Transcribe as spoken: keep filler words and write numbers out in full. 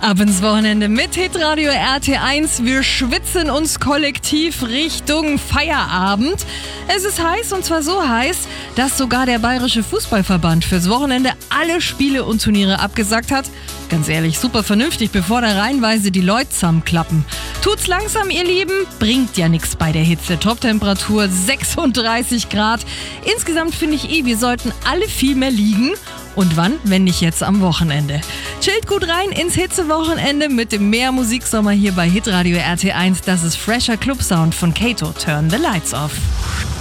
Ab ins Wochenende mit Hitradio R T eins. Wir schwitzen uns kollektiv Richtung Feierabend. Es ist heiß, und zwar so heiß, dass sogar der Bayerische Fußballverband fürs Wochenende alle Spiele und Turniere abgesagt hat. Ganz ehrlich, super vernünftig, bevor da reihenweise die Leute zusammenklappen. Tut's langsam, ihr Lieben, bringt ja nichts bei der Hitze. Toptemperatur sechsunddreißig Grad. Insgesamt finde ich eh, wir sollten alle viel mehr liegen. Und wann, wenn nicht jetzt am Wochenende? Chillt gut rein ins Hitzewochenende mit dem Mehr Musiksommer hier bei Hitradio R T eins. Das ist fresher Clubsound von Kato. Turn the Lights Off.